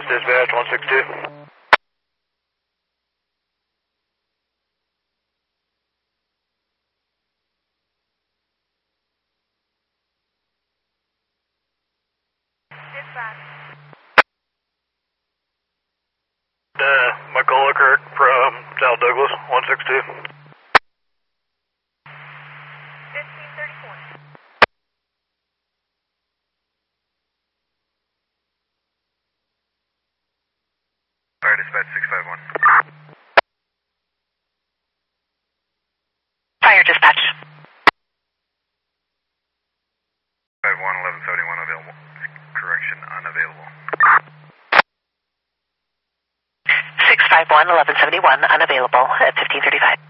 Dispatch 162. McCullough Kirk from South Douglas 162. 1534. Fire Dispatch 651. Fire Dispatch. 1171 available. Correction, unavailable. 651 1171 unavailable at 1535.